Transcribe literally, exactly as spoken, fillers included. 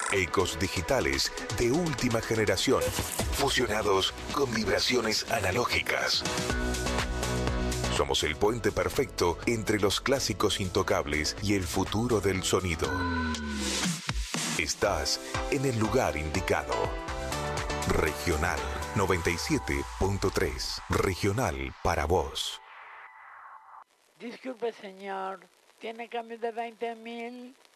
Ecos digitales de última generación, fusionados con vibraciones analógicas. Somos el puente perfecto entre los clásicos intocables y el futuro del sonido. Estás en el lugar indicado. Regional noventa y siete punto tres. Regional para vos. Disculpe, señor. ¿Tiene cambio de veinte mil?